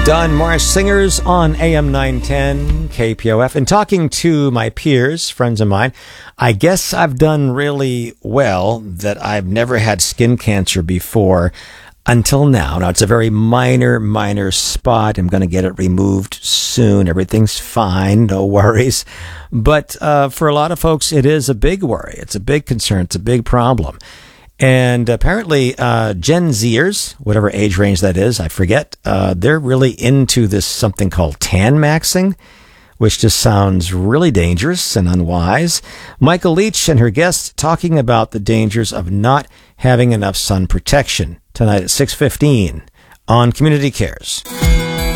Don Morris Singers on AM 910 KPOF. And talking to my peers, friends of mine, I guess I've done really well that I've never had skin cancer before until now. Now, it's a very minor spot. I'm going to get it removed soon. Everything's fine. No worries. But for a lot of folks, it is a big worry. It's a big concern. It's a big problem. And apparently, Gen Zers, whatever age range that is, I forget, they're really into this something called tan maxing, which just sounds really dangerous and unwise. Michael Leach and her guests talking about the dangers of not having enough sun protection tonight at 6:15 on Community Cares.